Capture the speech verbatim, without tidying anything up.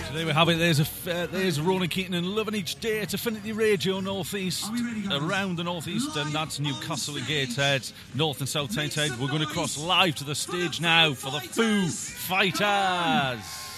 There we have it. There's a uh, there's Ronan Keating and Loving Each Day at Affinity Radio North East, around the North East, and that's Newcastle and Gateshead, North and South Tyneside. We're going to cross live to the stage now for the Foo Fighters.